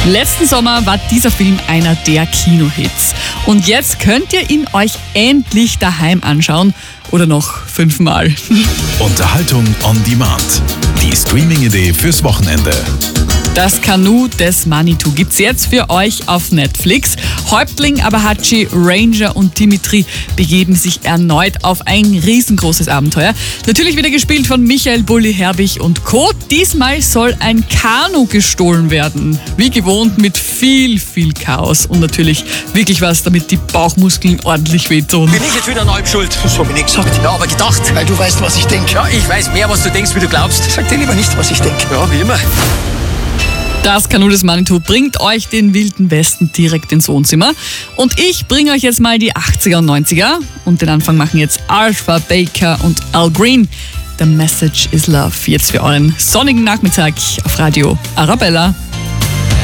Letzten Sommer war dieser Film einer der Kinohits. Und jetzt könnt ihr ihn euch endlich daheim anschauen. Oder noch 5-mal. Unterhaltung on Demand. Die Streaming-Idee fürs Wochenende. Das Kanu des Manitou gibt's jetzt für euch auf Netflix. Häuptling Abahachi, Ranger und Dimitri begeben sich erneut auf ein riesengroßes Abenteuer. Natürlich wieder gespielt von Michael Bulli Herbig und Co. Diesmal soll ein Kanu gestohlen werden. Wie gewohnt mit viel Chaos und natürlich wirklich was, damit die Bauchmuskeln ordentlich wehtun. Bin ich jetzt wieder neu schuld? Das hab ich nicht gesagt. Ja, aber gedacht. Weil du weißt, was ich denke. Ja, ich weiß mehr, was du denkst, wie du glaubst. Sag dir lieber nicht, was ich denke. Ja, wie immer. Das Kanu des Manitou bringt euch den Wilden Westen direkt ins Wohnzimmer. Und ich bringe euch jetzt mal die 80er und 90er. Und den Anfang machen jetzt Alpha Baker und Al Green. The Message is Love. Jetzt für euren sonnigen Nachmittag auf Radio Arabella.